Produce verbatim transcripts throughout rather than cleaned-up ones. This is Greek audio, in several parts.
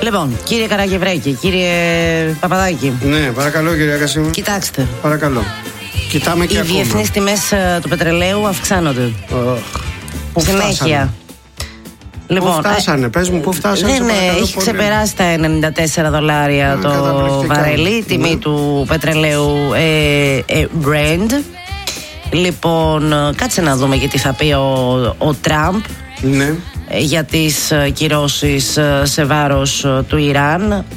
Λοιπόν, κύριε Καραγευρέκη, κύριε Παπαδάκη. Ναι, παρακαλώ, κύριε Κασίμη. Κοιτάξτε. Παρακαλώ. Κοιτάμε και Οι ακόμα. Οι διεθνείς τιμές του πετρελαίου αυξάνονται. Oh. Πού συνέχεια. Φτάσανε. Λοιπόν, πού φτάσανε, πες μου, πού φτάσανε. Ναι, ναι, έχει πολύ. Ξεπεράσει τα ενενήντα τέσσερα δολάρια το βαρέλι, τιμή ναι. του πετρελαίου ε, ε, Brent. Λοιπόν, κάτσε να δούμε και τι θα πει ο, ο Τραμπ. Ναι. Για τις κυρώσεις σε βάρος του Ιράν,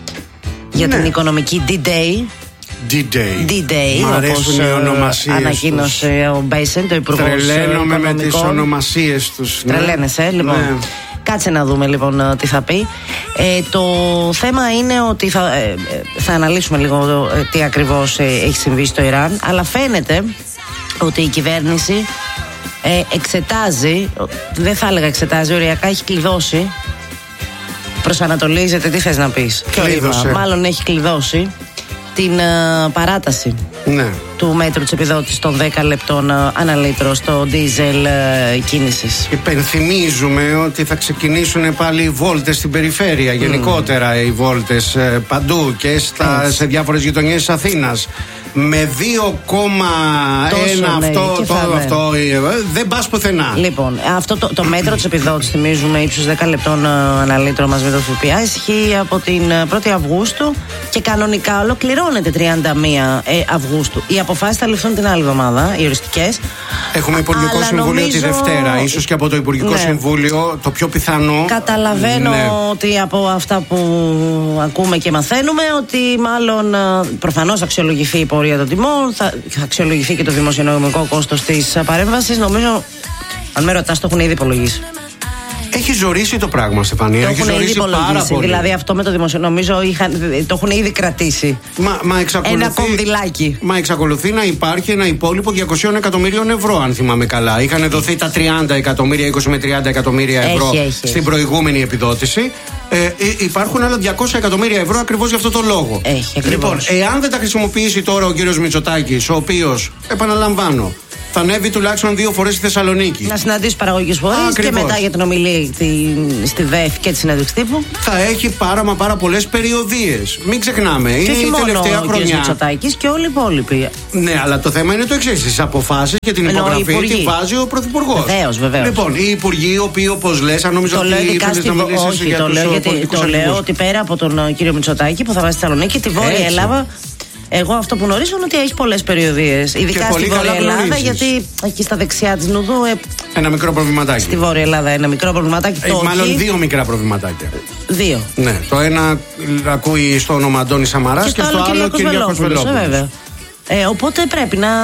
για ναι. την οικονομική D-Day. D-Day. D-Day, μ' αρέσουν οι ονομασίες ανακοίνωσε τους. Ο Μπέισεν, το Υπουργός Τρελαίνομαι με τις ονομασίες τους. Τρελαίνεσαι, ναι. λοιπόν. Ναι. Κάτσε να δούμε λοιπόν τι θα πει. Ε, το θέμα είναι ότι θα, ε, θα αναλύσουμε λίγο ε, τι ακριβώς ε, έχει συμβεί στο Ιράν, αλλά φαίνεται ότι η κυβέρνηση Ε, εξετάζει, δεν θα έλεγα εξετάζει, οριακά έχει κλειδώσει. Προσανατολίζεται, τι θες να πεις? Κλείδωσε. Μάλλον έχει κλειδώσει την uh, παράταση ναι. του μέτρου της επιδότησης των δέκα λεπτών uh, ανά λίτρο στο ντίζελ uh, κίνησης. Υπενθυμίζουμε ότι θα ξεκινήσουν πάλι οι βόλτες στην περιφέρεια. Mm. Γενικότερα οι βόλτες uh, παντού και στα, σε διάφορες γειτονιές της Αθήνας. Με δύο κόμμα ένα αυτό, το, αυτό δεν πας πουθενά. Λοιπόν, αυτό το, το μέτρο της επιδότησης, θυμίζουμε, ύψους δέκα λεπτών ανά λίτρο μαζί με το ΦΠΑ, ισχύει από την πρώτη Αυγούστου και κανονικά ολοκληρώνεται τριάντα μία Αυγούστου. Οι αποφάσεις θα ληφθούν την άλλη εβδομάδα, οι οριστικές. Έχουμε Υπουργικό Συμβούλιο νομίζω... τη Δευτέρα. Ίσως και από το Υπουργικό ναι. Συμβούλιο το πιο πιθανό. Καταλαβαίνω ναι. ότι από αυτά που ακούμε και μαθαίνουμε ότι μάλλον προφανώς αξιολογηθεί η πορεία των τιμών, θα, θα αξιολογηθεί και το δημοσιονομικό κόστος της παρέμβασης. Νομίζω, αν με ρωτάς, το έχουν ήδη υπολογίσει. Έχει ζωρίσει το πράγμα, Στεφανία. Το έχει έχουν ζωρίσει ήδη υπολογίσει. Πάρα πολύ. Δηλαδή αυτό με το δημοσιονομικό, νομίζω είχαν, το έχουν ήδη κρατήσει. Μα, μα εξακολουθεί, ένα κονδυλάκι. Μα εξακολουθεί να υπάρχει ένα υπόλοιπο διακόσια εκατομμύριων ευρώ, αν θυμάμαι καλά. Είχαν δοθεί τα τριάντα εκατομμύρια, είκοσι με τριάντα εκατομμύρια ευρώ έχει, έχει, στην έχει. προηγούμενη επιδότηση. Ε, υπάρχουν άλλα διακόσια εκατομμύρια ευρώ ακριβώς για αυτό το λόγο. Έχει, λοιπόν, εάν δεν τα χρησιμοποιήσει τώρα ο κύριος Μητσοτάκης, ο οποίος, επαναλαμβάνω, θα ανέβει τουλάχιστον δύο φορές στη Θεσσαλονίκη. Να συναντήσει παραγωγικούς φορείς και μετά για την ομιλία στη ΔΕΦ και τη συνέντευξη τύπου. Θα έχει πάρα μα πάρα πολλές περιοδίες. Μην ξεχνάμε. Και είναι όχι η μόνο τελευταία ο χρονιά. Ο Μητσοτάκης και όλοι οι υπόλοιποι. Ναι, αλλά το θέμα είναι το εξής. Τις αποφάσεις και την υπογραφή τη βάζει ο Πρωθυπουργός. Βεβαίως, βεβαίως. Λοιπόν, οι υπουργοί, οι οποίοι, όπως λες, αν νομίζω το ότι λέω ειδικά στη Όχι, το λέω γιατί το λέω ότι πέρα από τον κύριο Μητσοτάκη που θα βάζει στη Θεσσαλονίκη, τη Βόρεια Ελλάδα. Εγώ αυτό που γνωρίζω είναι ότι έχει πολλές περιοδίες. Ειδικά στη Βόρεια Ελλάδα, γιατί εκεί στα δεξιά της Νουδού. Ε, ένα μικρό προβληματάκι. Στη Βόρεια Ελλάδα ένα μικρό προβληματάκι. Ε, μάλλον όχι. Δύο μικρά προβληματάκια. Δύο. Ναι. Το ένα ακούει στο όνομα Αντώνη Σαμαράς και, και στο άλλο Κυριάκος Βελόπουλος. Ε, οπότε πρέπει να.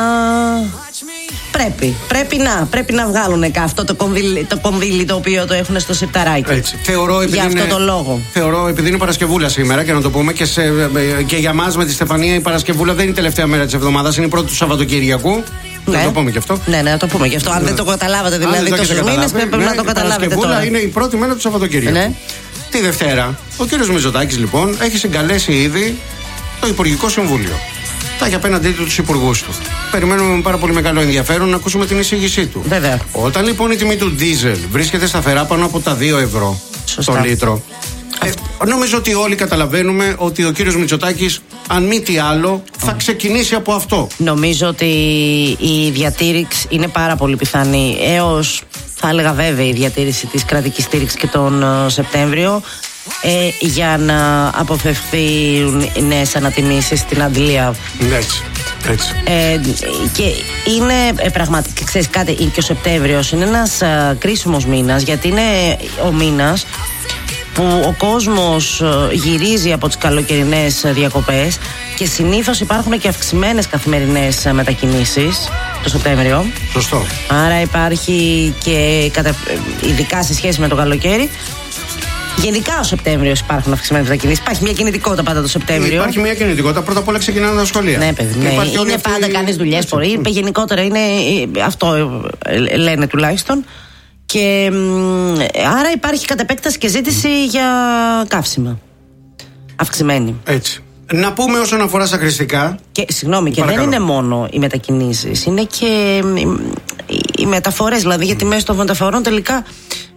Πρέπει, πρέπει να, πρέπει να βγάλουν αυτό το κονδύλι, το κονδύλι το οποίο το έχουν στο σιρταράκι. Έτσι. Θεωρώ, για αυτό είναι, το λόγο. Θεωρώ, επειδή είναι Παρασκευούλα σήμερα και να το πούμε και, σε, και για μας με τη Στεφανία η Παρασκευούλα δεν είναι η τελευταία μέρα της εβδομάδας, είναι η πρώτη του Σαββατοκύριακου. Ναι. Να το πούμε και αυτό. Ναι, ναι, να το πούμε και αυτό. Αν ναι. δεν το καταλάβατε δηλαδή τόσους μήνες, πρέπει ναι, να το καταλάβετε. Η Παρασκευούλα είναι η πρώτη μέρα του Σαββατοκύριακου. Ναι. Τη Δευτέρα, ο κύριος Μητσοτάκης λοιπόν έχει συγκαλέσει ήδη το Υπουργικό Συμβούλιο. Τα έχει απέναντί του τους υπουργούς του. Περιμένουμε με πάρα πολύ μεγάλο ενδιαφέρον να ακούσουμε την εισήγησή του. Βέβαια. Όταν λοιπόν η τιμή του ντίζελ βρίσκεται σταθερά πάνω από τα δύο ευρώ το λίτρο, ε, νομίζω ότι όλοι καταλαβαίνουμε ότι ο κύριος Μητσοτάκης, αν μη τι άλλο, θα ξεκινήσει από αυτό. Νομίζω ότι η διατήρηξη είναι πάρα πολύ πιθανή. Έως, θα έλεγα βέβαια, η διατήρηση της κρατικής στήριξης και τον uh, Σεπτέμβριο. Ε, για να αποφευθούν οι νέες ανατιμήσεις στην Αγγλία. Έτσι, έτσι. Ε, και είναι ε, πραγματικά, ξέρεις κάτι, και ο Σεπτέμβριος είναι ένας α, κρίσιμος μήνας, γιατί είναι ο μήνας που ο κόσμος γυρίζει από τις καλοκαιρινές διακοπές και συνήθως υπάρχουν και αυξημένες καθημερινές μετακινήσεις το Σεπτέμβριο. Σωστό. Άρα υπάρχει και ειδικά σε σχέση με το καλοκαίρι. Γενικά ο Σεπτέμβριος υπάρχουν αυξημένες μετακινήσεις. Υπάρχει μια κινητικότητα πάντα το Σεπτέμβριο. Υπάρχει μια κινητικότητα. Πρώτα απ' όλα ξεκινάνε τα σχολεία. Ναι, παιδί. Ναι. Είναι αυτή... πάντα κανείς δουλειές μπορεί. Γενικότερα είναι αυτό, λένε τουλάχιστον. Και άρα υπάρχει κατ' επέκταση και ζήτηση για καύσιμα. Αυξημένη. Έτσι. Να πούμε όσον αφορά στα χρηστικά. Και, συγγνώμη, και παρακαλώ. Δεν είναι μόνο οι μετακινήσεις, είναι και οι, οι μεταφορές. Δηλαδή, γιατί μέσω των μεταφορών τελικά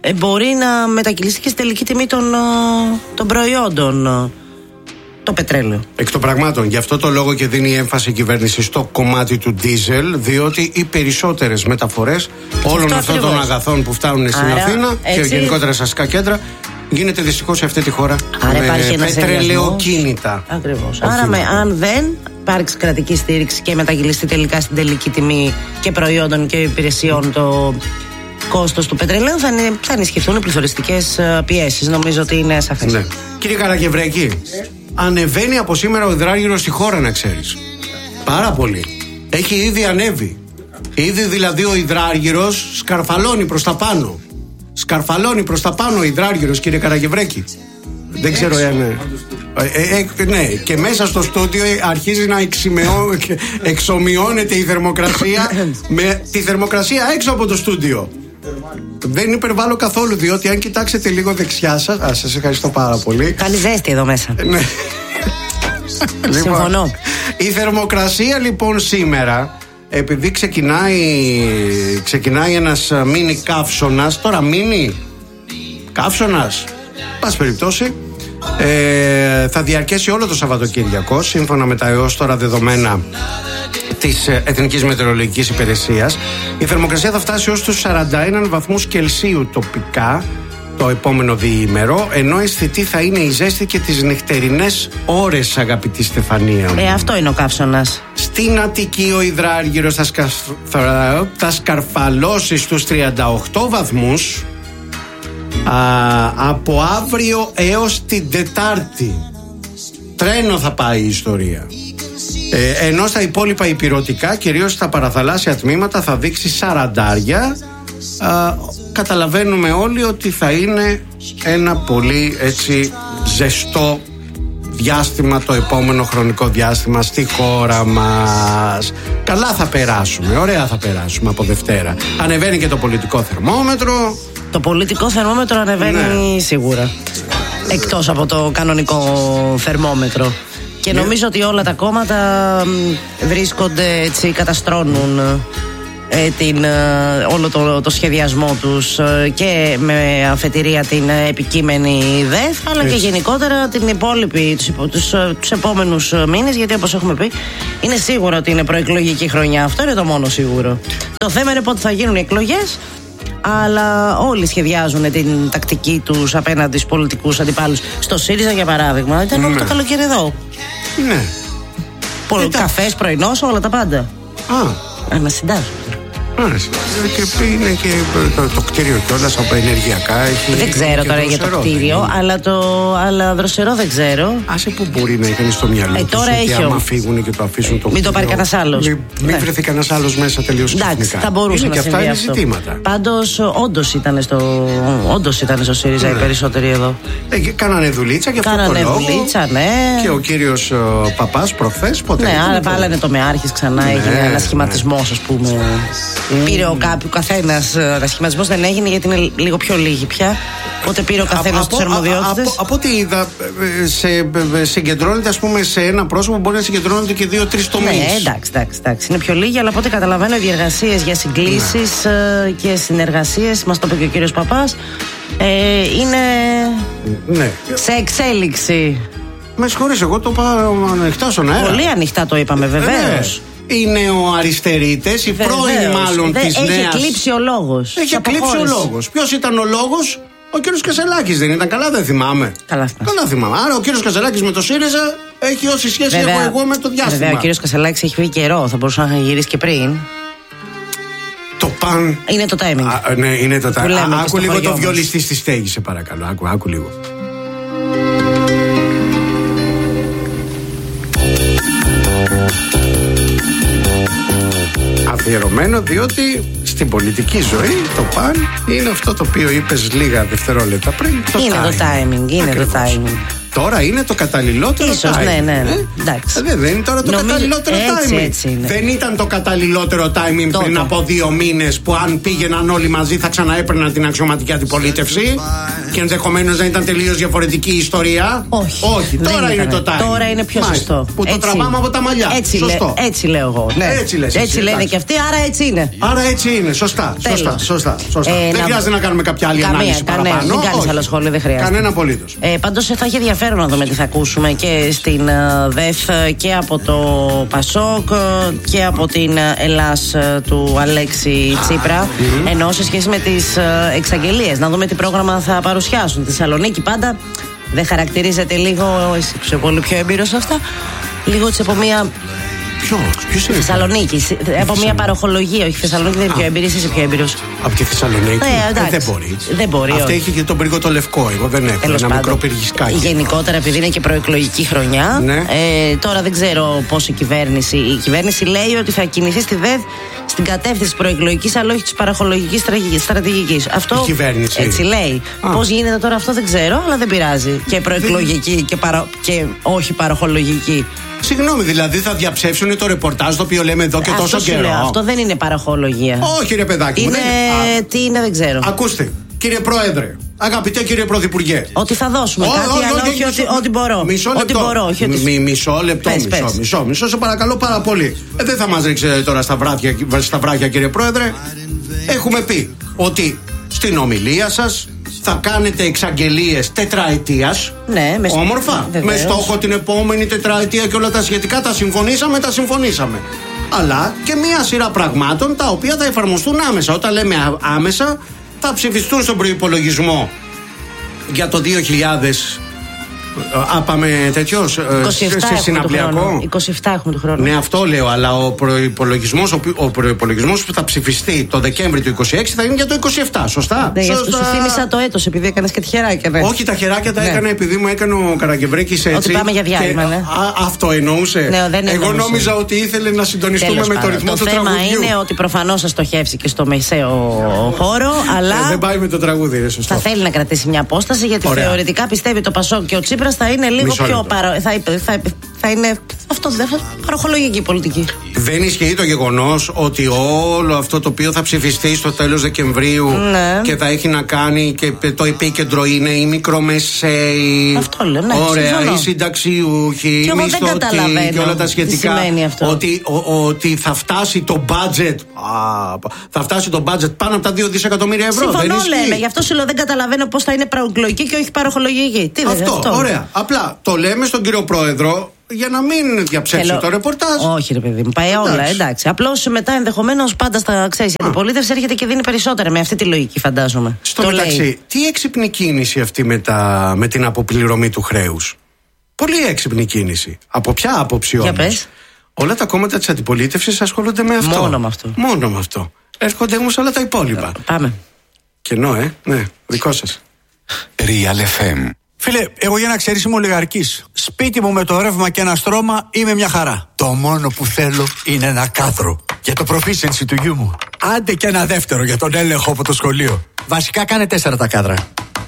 ε, μπορεί να μετακυλήσει και στη τελική τιμή των, των προϊόντων το πετρέλαιο. Εκ των πραγμάτων, γι' αυτό το λόγο και δίνει έμφαση η κυβέρνηση στο κομμάτι του ντίζελ, διότι οι περισσότερες μεταφορές όλων αυτών των αγαθών που φτάνουν στην Άρα, Αθήνα έτσι... και γενικότερα στα αστικά κέντρα γίνεται δυστυχώς σε αυτή τη χώρα. Άρα με πετρελαιοκίνητα. Ακριβώς. Άρα με, αν δεν υπάρξει κρατική στήριξη και μετακυλιστεί τελικά στην τελική τιμή και προϊόντων και υπηρεσιών το κόστος του πετρελαίου, θα, θα ενισχυθούν οι πληθωριστικές πιέσεις. Νομίζω ότι είναι σαφές. Ναι. Κύριε Καραγευρέκη, ε. ανεβαίνει από σήμερα ο υδράργυρος στη χώρα, να ξέρεις. Πάρα πολύ. Έχει ήδη ανέβει. Ήδη δηλαδή ο υδράργυρος σκαρφαλώνει προς τα πάνω. Σκαρφαλώνει προς τα πάνω ο υδράργυρος, κύριε Καραγευρέκη. Δεν ξέρω αν. Ε, ε, ε, ναι, και μέσα στο στούντιο αρχίζει να εξομοιώνεται η θερμοκρασία με τη θερμοκρασία έξω από το στούντιο. Δεν υπερβάλλω καθόλου, διότι αν κοιτάξετε λίγο δεξιά σας. Α, σας ευχαριστώ πάρα πολύ. Κάνει ζέστη εδώ μέσα. Ναι. Συμφωνώ. Λοιπόν, η θερμοκρασία λοιπόν σήμερα, επειδή ξεκινάει, ξεκινάει ένας μίνι καύσωνας. Τώρα μίνι καύσωνας, πάση περιπτώσει, ε, θα διαρκέσει όλο το Σαββατοκύριακο, σύμφωνα με τα έως τώρα δεδομένα της Εθνικής Μετεωρολογικής Υπηρεσίας. Η θερμοκρασία θα φτάσει ως τους σαράντα ένα βαθμούς Κελσίου τοπικά το επόμενο διήμερο, ενώ αισθητή θα είναι η ζέστη και τις νυχτερινές ώρες, αγαπητή Στεφανία μου. Ε, αυτό είναι ο καύσωνας. Στην Αττική ο υδράργυρος θα, σκα... θα σκαρφαλώσει στους τριάντα οκτώ βαθμούς α, από αύριο έως την Τετάρτη. Τρένο θα πάει η ιστορία. Ε, ενώ στα υπόλοιπα υπηρετικά, κυρίως στα παραθαλάσσια τμήματα, θα δείξει σαραντάρια. Α, καταλαβαίνουμε όλοι ότι θα είναι ένα πολύ έτσι ζεστό διάστημα το επόμενο χρονικό διάστημα στη χώρα μας. Καλά θα περάσουμε, ωραία θα περάσουμε από Δευτέρα. Ανεβαίνει και το πολιτικό θερμόμετρο. Το πολιτικό θερμόμετρο ανεβαίνει, ναι, σίγουρα. Εκτός από το κανονικό θερμόμετρο. Και νομίζω, ναι, ότι όλα τα κόμματα βρίσκονται έτσι, καταστρώνουν ε, την, ε, όλο το, το σχεδιασμό τους ε, και με αφετηρία την επικείμενη ΔΕΘ, αλλά έτσι, και γενικότερα την υπόλοιπη, τους, τους, τους επόμενους μήνες, γιατί όπως έχουμε πει είναι σίγουρο ότι είναι προεκλογική χρονιά. Αυτό είναι το μόνο σίγουρο. Το θέμα είναι πότε θα γίνουν οι εκλογές, αλλά όλοι σχεδιάζουν την τακτική τους απέναντι στους πολιτικούς αντιπάλους. Στο ΣΥΡΙΖΑ, για παράδειγμα, ήταν, ναι, όλο το καλοκαίρι εδώ. Ναι. Πολύ καφές, πρωινός, όλα τα πάντα. Α. Α, μας συντάζουν. Και είναι και το, το κτίριο κιόλας από ενεργειακά. Έχει, δεν ξέρω τώρα για το κτίριο, αλλά, το, αλλά δροσερό δεν ξέρω. Άσε που μπορεί να είχαν στο μυαλό ε, τους τώρα ότι έχει άμα φύγουν και το αφήσουν το μην κτίριο, το πάρει κανένας άλλος. Μην, μην ναι. βρεθεί κανένας άλλος μέσα τελείως ξαφνικά. Εντάξει, θα μπορούσε είναι να και αυτά είναι αυτό. Ζητήματα. Πάντως όντως ήταν στο, όντως ήταν στο ΣΥΡΙΖΑ, ναι, οι περισσότεροι εδώ. Ε, κάνανε δουλίτσα και αυτό κάνανε το λόγο. δουλίτσα, ναι. Και ο κύριος uh, Παπάς προχθές ποτέ. Ναι, άρα βάλανε το Μεάρχης ξανά, έγινε ένα σχηματισμός, ας πούμε. Πήρε ο κάποιο καθένας. Ανασχηματισμός δεν έγινε γιατί είναι λίγο πιο λίγοι πια. Οπότε πήρε ο καθένας τις αρμοδιότητες. Από, από ό,τι είδα, σε, συγκεντρώνεται, ας πούμε, σε ένα πρόσωπο, μπορεί να συγκεντρώνεται και δύο-τρεις τομείς. Ναι, εντάξει, εντάξει, εντάξει. Είναι πιο λίγοι, αλλά από ό,τι καταλαβαίνω, οι διεργασίες για συγκλήσεις, ναι, και συνεργασίες, μας το είπε και ο κύριος Παπάς, ε, είναι, ναι, σε εξέλιξη. Με συγχωρείς, εγώ το πάω ανοιχτά στον αέρα. Πολύ ανοιχτά το είπαμε, βεβαίως. Οι νεοαριστερίτες, οι πρώην μάλλον της νέας. Έχει εκλείψει ο λόγος. Έχει εκλείψει ο λόγος. Ποιος ήταν ο λόγος? Ο κύριος Κασελάκης δεν ήταν? Καλά δεν θυμάμαι. Καλά θυμάμαι. Καλά θυμάμαι. Άρα ο κύριος Κασελάκης με το ΣΥΡΙΖΑ έχει όση σχέση έχω εγώ με το διάστημα. Βέβαια ο κύριος Κασελάκης έχει φύγει καιρό. Θα μπορούσε να γυρίσει και πριν. Το παν. Είναι το timing. Α, ναι, είναι το timing. Άκου λίγο το βιολιστή στη στέγη, σε παρακαλώ. Άκου, άκου λίγο. Αφιερωμένο, διότι στην πολιτική ζωή το παν είναι αυτό το οποίο είπες λίγα δευτερόλεπτα πριν. Το είναι timing. το timing, είναι Ακριβώς. το timing. Τώρα είναι το καταλληλότερο Ίσως, timing. ναι, ναι, ναι. Ε? Εντάξει. Δεν, δεν είναι τώρα το Νομίζω, καταλληλότερο έτσι, timing. Έτσι είναι. Δεν ήταν το καταλληλότερο timing τότε, πριν από δύο μήνες, που αν πήγαιναν όλοι μαζί θα ξαναέπαιρναν την αξιωματική αντιπολίτευση. και ενδεχομένως να ήταν τελείως διαφορετική η ιστορία. Όχι. Όχι. Τώρα είναι το time. Τώρα είναι πιο Μάλιστα. σωστό. Που έτσι. το τραβάμε από τα μαλλιά. Έτσι, Σωστό. λέ, έτσι λέω εγώ. Ναι. Έτσι, λες, έτσι εσύ, λένε εντάξει. και αυτοί, άρα έτσι είναι. Άρα έτσι είναι. Σωστά. Τέλος. Σωστά. Σωστά, σωστά. Ε, δεν να... χρειάζεται να κάνουμε κάποια άλλη Καμία, ανάλυση κανένα, παραπάνω. μην κάνεις άλλο σχόλιο, δεν χρειάζεται. Κανένα απολύτως. Ε, πάντως θα έχει ενδιαφέρον να δούμε τι θα ακούσουμε και στην uh, ΔΕΘ και από το Πασόκ και από την uh, Ελλάς uh, του Αλέξη Τσίπρα. Mm-hmm. Ενώ σε σχέση με τις uh, εξαγγελίες, να δούμε τι πρόγραμμα θα παρουσιάσουν. Τη Θεσσαλονίκη πάντα δεν χαρακτηρίζεται λίγο, εσύ που είσαι πολύ πιο έμπειρος σε αυτά, λίγο έτσι από μια. Ποιος, ποιος είναι? Θεσσαλονίκη. Από μια παροχολογία. Όχι, Θεσσαλονίκη δεν είναι πιο έμπειρη, είσαι πιο έμπειρο. Από τη Θεσσαλονίκη. Ε, ε, δεν μπορεί. Δεν μπορεί. Αυτή όχι. έχει και τον πύργο το λευκό. Εγώ δεν έχω. Τέλος ένα πάντων, μικρό πυργισκάκι. Γενικότερα, επειδή είναι και προεκλογική χρονιά. Ναι. Ε, τώρα δεν ξέρω πώς η κυβέρνηση. Η κυβέρνηση λέει ότι θα κινηθεί στη ΔΕΔ στην κατεύθυνση τη προεκλογική, αλλά όχι τη παραχολογική στρατηγική. Αυτό. Η κυβέρνηση. Έτσι λέει. Πώς γίνεται τώρα αυτό δεν ξέρω, αλλά δεν πειράζει. Και προεκλογική και, παρα, και όχι παραχολογική. Συγγνώμη, δηλαδή θα διαψεύσουν το ρεπορτάζ το οποίο λέμε εδώ και αυτό τόσο καιρό. Λέω, αυτό δεν είναι παραχολογία. Όχι, ρε παιδάκι μου. Είναι. Δεν... Α, τι είναι, δεν ξέρω. Ακούστε, κύριε Πρόεδρε, αγαπητέ κύριε Πρωθυπουργέ. Ότι θα δώσουμε κάτι, αλλά όχι ότι μπορώ. Μισό λεπτό. Ότι μπορώ, όχι ότι... Μι, μισό λεπτό, πες, μισό, πες. μισό, μισό, σε παρακαλώ πάρα πολύ. Ε, δεν θα μας ρίξετε τώρα στα βράδια, στα βράδια, κύριε Πρόεδρε. Έχουμε πει ότι στην ομιλία σας θα κάνετε εξαγγελίες τετραετίας. Ναι, με όμορφα. Βεβαίως. Με στόχο την επόμενη τετραετία και όλα τα σχετικά. Τα συμφωνήσαμε, τα συμφωνήσαμε. Αλλά και μία σειρά πραγμάτων τα οποία θα εφαρμοστούν άμεσα. Όταν λέμε άμεσα, θα ψηφιστούν στον προϋπολογισμό για το δύο χιλιάδες. Α, πάμε τέτοιο σε συναυλιακό. είκοσι επτά έχουμε του χρόνου. Ναι, αυτό λέω, αλλά ο προϋπολογισμός, ο, ο προϋπολογισμός που θα ψηφιστεί το Δεκέμβρη του είκοσι έξι θα είναι για το είκοσι επτά, σωστά? Ναι, γι' αυτό σου θύμισα το έτος, επειδή έκανες και τυχεράκια. Ναι. Όχι, τα χεράκια τα ναι. έκανα επειδή μου έκανε ο Καραγκευρέκης έτσι. Ότι πάμε για διάλειμμα, και, ναι. α, αυτό εννοούσε. Ναι, δεν Εγώ νόμιζα ότι ήθελε να συντονιστούμε Τέλος με πάνω. το ρυθμό το του τραγουδιού. Το θέμα είναι ότι προφανώς θα στοχεύσει και στο μεσαίο χώρο, αλλά. Ε, δεν πάει με το τραγούδι, ρε, σωστό. Θα θέλει να κρατήσει μια απόσταση, γιατί Ωραία. θεωρητικά πιστεύει το Πασόκ και ο Τσίπρας θα είναι λίγο Μισό πιο παρο... θα, θα, θα είναι αυτό δεν θα παροχολογική πολιτική. Δεν ισχύει το γεγονός ότι όλο αυτό το οποίο θα ψηφιστεί στο τέλος Δεκεμβρίου ναι. και θα έχει να κάνει και το επίκεντρο είναι οι μικρομεσαίοι. Αυτό λέω, ναι. Ωραία, συμφωνώ. οι συνταξιούχοι, οι μισθωτοί και όλα τα σχετικά. Ότι, ο, ότι θα φτάσει το budget. Α, θα φτάσει το budget πάνω από τα δύο δισεκατομμύρια ευρώ. Συμφωνώ, δεν λέμε. Γι' αυτό σου λέω δεν καταλαβαίνω πώς θα είναι προεκλογική και όχι παροχολογική. Τι αυτό, αυτό, ωραία. Απλά το λέμε στον κύριο Πρόεδρο για να μην διαψεύσει Θέλω... το ρεπορτάζ. Όχι, ρε παιδί μου, πάει εντάξει. όλα, εντάξει. Απλώς μετά ενδεχομένως πάντα στα ξέρει. Η αντιπολίτευση έρχεται και δίνει περισσότερα με αυτή τη λογική, φαντάζομαι. Στο το μεταξύ, λέει. τι έξυπνη κίνηση αυτή με, τα... με την αποπληρωμή του χρέους. Πολύ έξυπνη κίνηση. Από ποια άποψη όμως? Όλα τα κόμματα της αντιπολίτευσης ασχολούνται με αυτό. Μόνο με αυτό. Μόνο με αυτό. Έρχονται όμως όλα τα υπόλοιπα. Πάμε. Κενό, ε. Ναι, δικό σας. Real εφ εμ. Φίλε, εγώ για να ξέρεις είμαι ολιγαρκής. Σπίτι μου με το ρεύμα και ένα στρώμα είμαι μια χαρά. Το μόνο που θέλω είναι ένα κάδρο για το proficiency του γιού μου. Άντε και ένα δεύτερο για τον έλεγχο από το σχολείο. Βασικά κάνε τέσσερα τα κάδρα.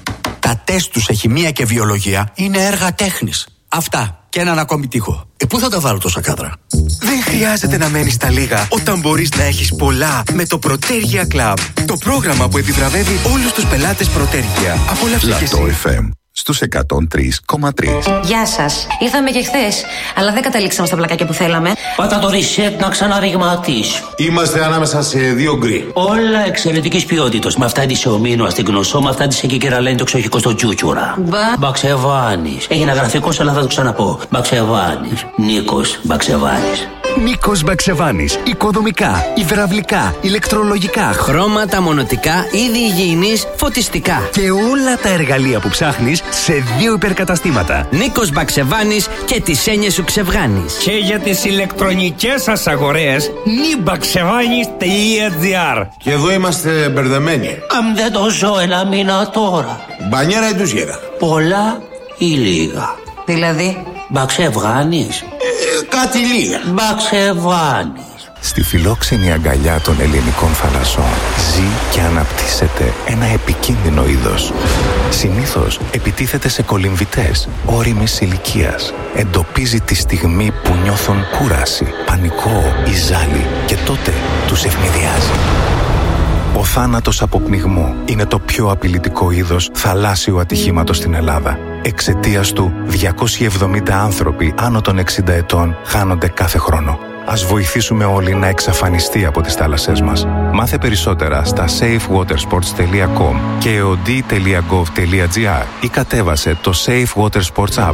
Τα τεστ του σε χημεία και βιολογία είναι έργα τέχνης. Αυτά και έναν ακόμη τοίχο. Ε, πού θα τα βάλω τόσα κάδρα? Δεν χρειάζεται να μένεις στα λίγα όταν μπορείς να έχεις πολλά με το Protergia Club. Το πρόγραμμα που επιβραβεύει όλους τους πελάτες Protergia. Απόλαυσε και εσύ. εφ εμ στους εκατόν τρία κόμμα τρία. Γεια σας. Ήρθαμε και χθες, αλλά δεν καταλήξαμε στα πλακάκια που θέλαμε. Πάτα το reset να ξαναρριγματίσει. Είμαστε ανάμεσα σε δύο γκρι. Όλα εξαιρετικής ποιότητας. Με αυτά τη σε ομίνο στην γνωσό, με αυτά τη σε κικεραλένη το ξοχικό στο τσούτσουρα. Μπα. Μπαξεβάνης. Έχει ένα γραφικό, αλλά θα το ξαναπώ. Μπαξεβάνης. Νίκος Μπαξεβάνης. Νίκος Μπαξεβάνης. Οικοδομικά, υδραυλικά, ηλεκτρολογικά, χρώματα, μονοτικά, είδη υγιεινής, φωτιστικά. Και όλα τα εργαλεία που ψάχνεις σε δύο υπερκαταστήματα. Νίκος Μπαξεβάνης και τις έννοιες σου ξεβγάνεις. Και για τις ηλεκτρονικές σας αγορές νιμπαξεβάνης τελεία τζι άρ. Και εδώ είμαστε μπερδεμένοι. Αν δεν το ζω ένα μήνα τώρα. Μπανιέρα ή ντουζιέρα? Πολλά ή λίγα? Δηλαδή? Μπαξεβάνης. Ε, κάτι λίγα. Μπαξεβάνης. Στη φιλόξενη αγκαλιά των ελληνικών θαλασσών ζει και αναπτύσσεται ένα επικίνδυνο είδος. Συνήθως επιτίθεται σε κολυμβητές όριμης ηλικίας. Εντοπίζει τη στιγμή που νιώθουν κούραση, πανικό ή ζάλι και τότε τους ευνηδιάζει. Ο θάνατος από πνιγμό είναι το πιο απειλητικό είδος θαλάσσιου ατυχήματος στην Ελλάδα. Εξαιτίας του, διακόσιοι εβδομήντα άνθρωποι άνω των εξήντα ετών χάνονται κάθε χρόνο. Ας βοηθήσουμε όλοι να εξαφανιστεί από τις θάλασσές μας. Μάθε περισσότερα στα safe water sports τελεία com και eod τελεία gov τελεία gr ή κατέβασε το Safe Water Sports App.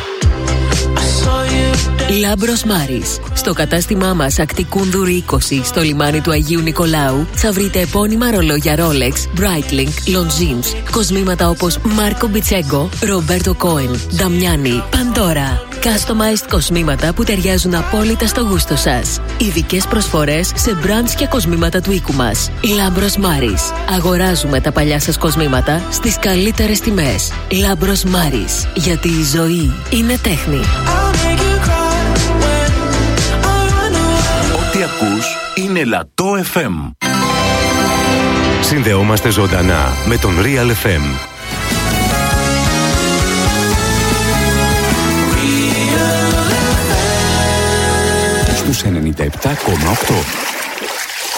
Λάμπρος Μάρις. Στο κατάστημά μας Ακτικούνδουρη είκοσι στο λιμάνι του Αγίου Νικολάου θα βρείτε επώνυμα ρολόγια Rolex, Breitling, Longines, κοσμήματα όπως Μάρκο Μπιτσέγκο, Ρομπέρτο Κόεν, Νταμιάνι, Παντόρα. Customized κοσμήματα που ταιριάζουν απόλυτα στο γούστο σας. Ειδικές προσφορές σε brands και κοσμήματα του οίκου μας. Λάμπρος Μάρις. Αγοράζουμε τα παλιά σας κοσμήματα στις καλύτερες τιμές. Λάμπρος Μάρις. Γιατί η ζωή είναι τέχνη. Ό,τι ακούς είναι Λατό εφ εμ. Συνδεόμαστε ζωντανά με τον Real εφ εμ. Στους ενενήντα επτά κόμμα οκτώ.